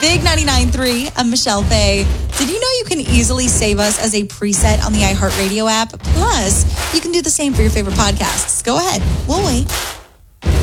Big 99.3, I'm Michelle Fay. Did you know you can easily save us as a preset on the iHeartRadio app? Plus, you can do the same for your favorite podcasts. Go ahead. We'll wait.